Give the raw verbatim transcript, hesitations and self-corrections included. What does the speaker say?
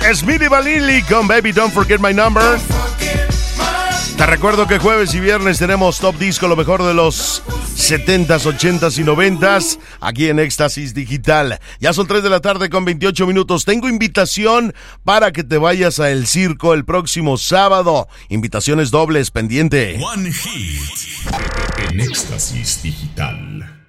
Smitty Vanilli con Baby Don't Forget My Number. Te recuerdo que jueves y viernes tenemos Top Disco, lo mejor de los setentas, ochentas y noventas, aquí en Éxtasis Digital. Ya son tres de la tarde con veintiocho minutos. Tengo invitación para que te vayas a El Circo el próximo sábado. Invitaciones dobles, pendiente. One Hit en Éxtasis Digital.